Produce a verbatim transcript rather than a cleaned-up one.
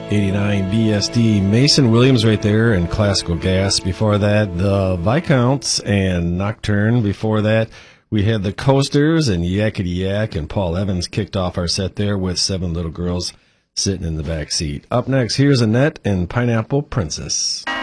eighty-nine B S D, Mason Williams right there, and Classical Gas. Before that, the Viscounts and Nocturne. Before that, we had the Coasters and Yakety Yak, and Paul Evans kicked off our set there with Seven Little Girls Sitting in the Back Seat. Up next, here's Annette and Pineapple Princess.